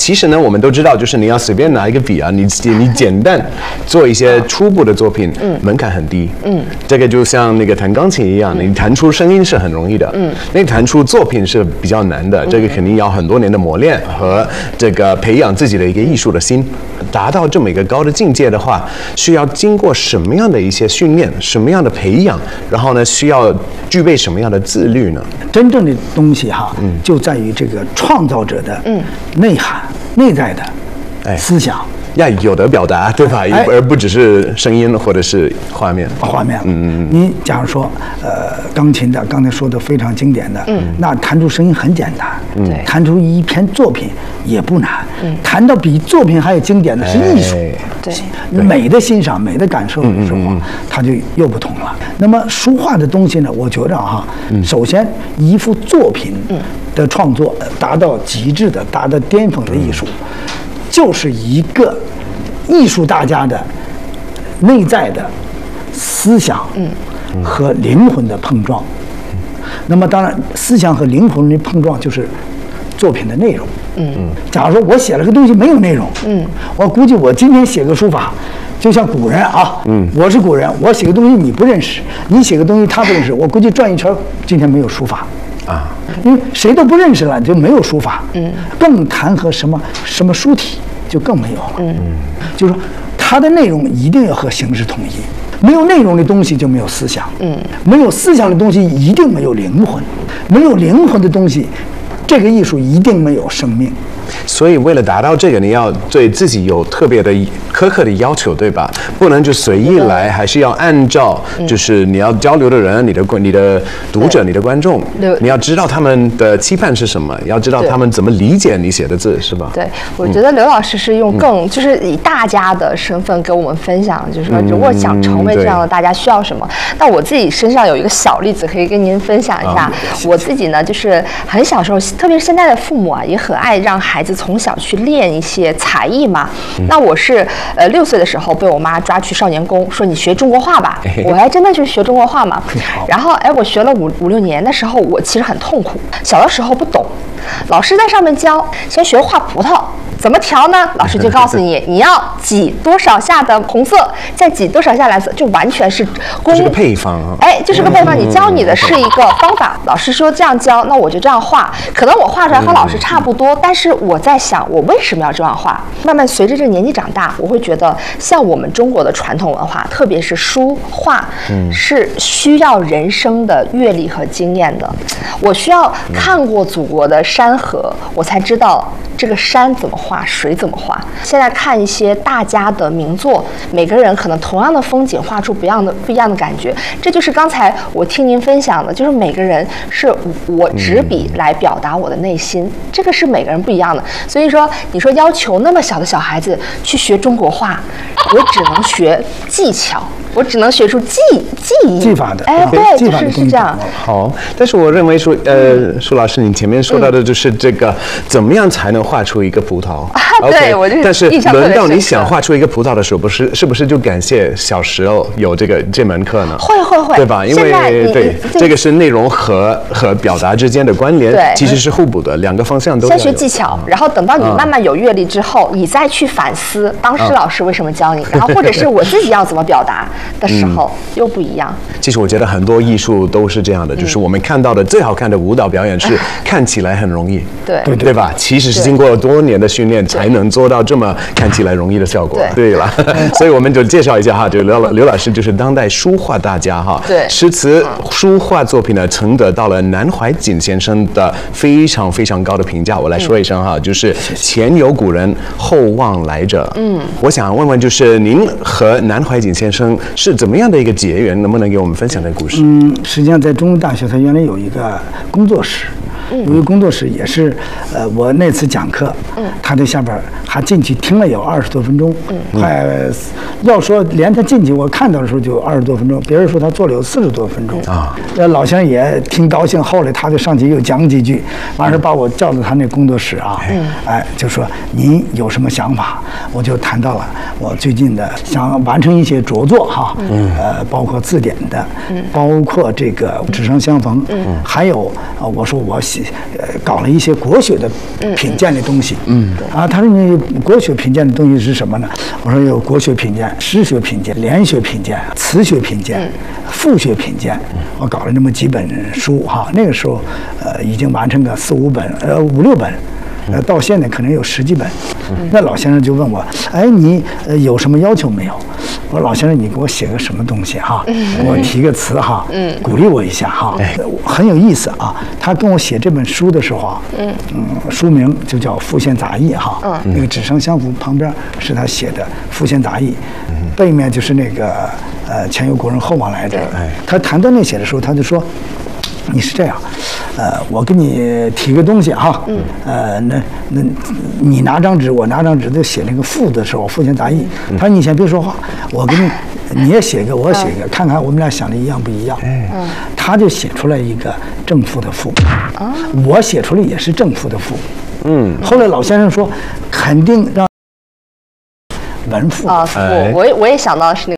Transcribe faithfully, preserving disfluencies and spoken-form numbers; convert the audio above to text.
其实呢，我们都知道，就是你要随便拿一个笔啊，你你简单做一些初步的作品，嗯，门槛很低，嗯，这个就像那个弹钢琴一样，你弹出声音是很容易的，嗯，那弹出作品是比较难的，这个肯定要很多年的磨练和这个培养自己的一个艺术的心，达到这么一个高的境界的话，需要经过什么样的一些训练，什么样的培养，然后呢，需要具备什么样的自律呢？ 真正的东西哈，嗯，就在于这个创造者的内涵、嗯、内在的思想。 要有的表达，对吧？哎、而不只是声音或者是画面。 画面，嗯，你假如说，呃，钢琴的，刚才说的非常经典的，嗯，那弹出声音很简单，嗯，弹出一篇作品也不难，嗯，弹到比作品还有经典的是艺术， 哎、 对，美的欣赏、美的感受的时候，嗯、它就又不同了。那么书画的东西呢，我觉着哈，嗯、首先一幅作品的创作达到极致的、达到巅峰的艺术。嗯就是一个艺术大家的内在的思想和灵魂的碰撞。那么当然，思想和灵魂的碰撞就是作品的内容。嗯，假如说我写了个东西没有内容，嗯，我估计我今天写个书法，就像古人啊，嗯，我是古人，我写个东西你不认识，你写个东西他不认识，我估计转一圈今天没有书法。啊，因为谁都不认识了，就没有书法，嗯，更谈和什么什么书体就更没有了，嗯，就是说它的内容一定要和形式统一，没有内容的东西就没有思想，嗯，没有思想的东西一定没有灵魂，没有灵魂的东西，这个艺术一定没有生命。 所以为了达到这个，你要对自己有特别的苛刻的要求，对吧？不能就随意来，还是要按照就是你要交流的人、你的你的读者、你的观众，你要知道他们的期盼是什么，要知道他们怎么理解你写的字，是吧？ 对，我觉得刘老师是用更、嗯、就是以大家的身份给我们分享，就是说如果想成为这样的大家需要什么。那、嗯、我自己身上有一个小例子可以跟您分享一下。啊、我自己呢，就是很小时候，特别是现在的父母啊，也很爱让孩子从小去练一些才艺嘛。嗯、那我是呃六岁的时候被我妈抓去少年宫，说你学中国话吧。我还真的去学中国话嘛。然后哎，我学了五五六年的时候，我其实很痛苦。小的时候不懂，老师在上面教，先学画葡萄。怎么调呢？老师就告诉你，你要挤多少下的红色，再挤多少下蓝色，就完全是功。 这是个配方啊。 哎，就是个配方，你教你的是一个方法。老师说这样教，那我就这样画。可能我画出来和老师差不多，但是我在想，我为什么要这样画？慢慢随着这个年纪长大，我会觉得，像我们中国的传统文化，特别是书画，是需要人生的阅历和经验的。我需要看过祖国的山河，我才知道这个山怎么画，水怎么画。现在看一些大家的名作，每个人可能同样的风景画出不一样的不一样的感觉。这就是刚才我听您分享的，就是每个人是我执笔来表达我的内心，嗯、这个是每个人不一样的。所以说，你说要求那么小的小孩子去学中国画，我只能学技巧。我只能学出技技艺技法的， 哎，对，就是是这样。 好，但是我认为说，呃，舒老师，你前面说到的就是这个，怎么样才能画出一个葡萄？ 啊，对，我就但是轮到你想画出一个葡萄的时候，不是是不是就感谢小时候有这个这门课呢？ 会会会， 对吧？因为对这个是内容和和表达之间的关联，其实是互补的，两个方向都要有。 先学技巧，然后等到你慢慢有阅历之后，你再去反思当时老师为什么教你，然后或者是我自己要怎么表达。的时候、嗯、又不一样。 其实我觉得很多艺术都是这样的，嗯、就是我们看到的最好看的舞蹈表演是、嗯、看起来很容易， 对对对吧？其实是经过多年的训练才能做到这么看起来容易的效果。对, 对了，所以我们就介绍一下哈，就刘刘老师就是当代书画大家哈， 对， 诗词书画作品呢曾得到了南怀瑾先生的非常非常高的评价。我来说一声哈，嗯、就是前有古人，后望来者。嗯，我想问问，就是您和南怀瑾先生是怎么样的一个结缘？能不能给我们分享这个故事？ 嗯，实际上在中文大学，它原来有一个工作室，有一个工作室也是，呃，我那次讲课，嗯，他在下边还进去听了有二十多分钟，嗯，快要说连他进去我看到的时候就二十多分钟，别人说他做了有四十多分钟啊。呃，老先生也挺高兴，后来他就上去又讲几句，完事把我叫到他那工作室啊，嗯，哎，就说您有什么想法？我就谈到了我最近的想完成一些着作哈，嗯，呃，包括字典的，嗯，包括这个纸上相逢，嗯，还有啊，我说我写。 呃搞了一些国学的品鉴的东西。嗯，啊，他说你国学品鉴的东西是什么呢？我说有国学品鉴、诗学品鉴、联学品鉴、词学品鉴、赋学品鉴，我搞了这么几本书哈。那个时候，呃，已经完成个四五本，呃，五六本。呃，到现在可能有十几本。那老先生就问我，哎，你呃有什么要求没有？我说老先生，你给我写个什么东西哈？给我提个词哈，鼓励我一下哈。很有意思啊。他跟我写这本书的时候啊，嗯，书名就叫《复现杂义》哈。那个纸上相符旁边是他写的《复现杂义》，背面就是那个呃前有古人后往来者。他谈到那写的时候，他就说。你是这样，呃，我给你提个东西哈，嗯，呃，那那，你拿张纸，我拿张纸，就写那个赋的时候，复现杂义。他说你先别说话，我给你，你也写一个，我写一个，看看我们俩想的一样不一样。嗯，他就写出来一个正赋的赋，啊，我写出来也是正赋的赋。嗯，后来老先生说，肯定让。文赋啊，赋，我也我也想到是那